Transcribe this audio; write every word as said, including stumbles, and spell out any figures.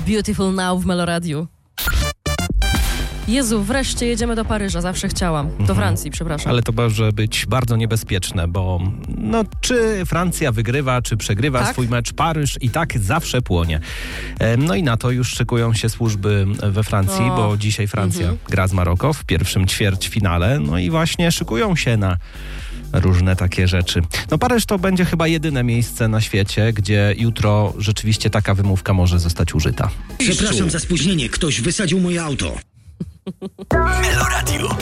Beautiful Now w Meloradiu. Jezu, wreszcie jedziemy do Paryża, zawsze chciałam. Do Francji, przepraszam. Ale to może być bardzo niebezpieczne, bo no, czy Francja wygrywa, czy przegrywa Tak? swój mecz, Paryż i tak zawsze płonie. E, No i na to już szykują się służby we Francji, O. bo dzisiaj Francja Mhm. gra z Maroko w pierwszym ćwierćfinale, no i właśnie szykują się na różne takie rzeczy. No Paryż to będzie chyba jedyne miejsce na świecie, gdzie jutro rzeczywiście taka wymówka może zostać użyta. Przepraszam za spóźnienie, ktoś wysadził moje auto. Meloradio.